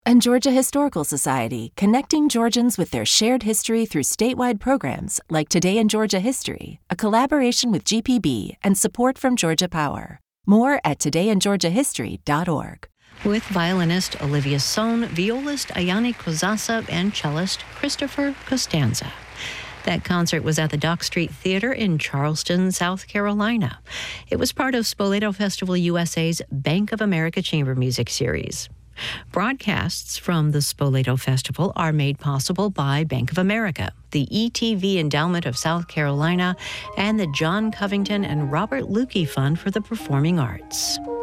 And Georgia Historical Society, connecting Georgians with their shared history through statewide programs like Today in Georgia History, a collaboration with GPB and support from Georgia Power. More at todayingeorgiahistory.org. With violinist Olivia Sohn, violist Ayani Kozasa, and cellist Christopher Costanza. That concert was at the Dock Street Theater in Charleston, South Carolina. It was part of Spoleto Festival USA's Bank of America Chamber Music Series. Broadcasts from the Spoleto Festival are made possible by Bank of America, the ETV Endowment of South Carolina, and the John Covington and Robert Lukey Fund for the Performing Arts.